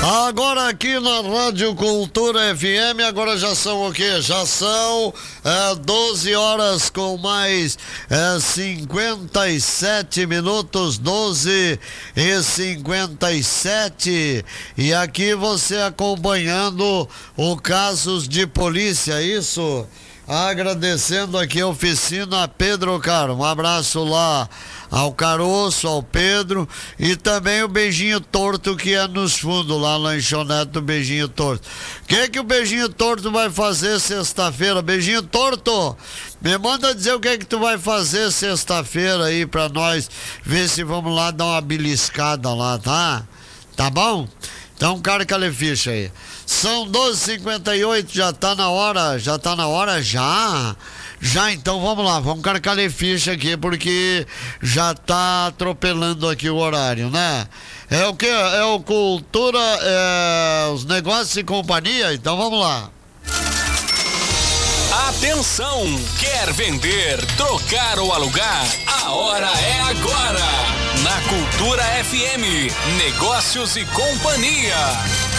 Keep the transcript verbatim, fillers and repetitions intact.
Agora aqui na Rádio Cultura F M, agora já são o quê? Já são é, doze horas com mais é, cinquenta e sete minutos, doze e cinquenta e sete. E aqui você acompanhando o Casos de Polícia, isso? Agradecendo aqui a oficina Pedro Caro, um abraço lá ao Caroço, ao Pedro e também o Beijinho Torto que é nos fundos lá, lanchonete do Beijinho Torto. O que que o Beijinho Torto vai fazer sexta-feira? Beijinho Torto, me manda dizer o que que tu vai fazer sexta-feira aí pra nós ver se vamos lá dar uma beliscada lá, tá? Tá bom? Então carca a ficha aí. São doze e cinquenta e oito, já tá na hora, já tá na hora, já? Já, então vamos lá, vamos carcar a ficha aqui, porque já tá atropelando aqui o horário, né? É o que? É o Cultura, é, os negócios e companhia, então vamos lá. Atenção, quer vender, trocar ou alugar? A hora é agora! Na Cultura F M, negócios e companhia.